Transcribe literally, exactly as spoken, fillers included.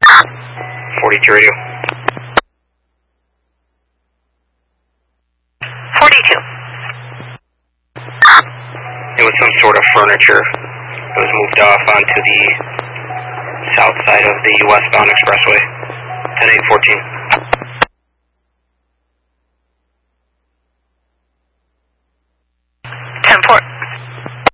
forty-two radio. forty-two. It was some sort of furniture. It was moved off onto the south side of the westbound expressway. ten eight fourteen.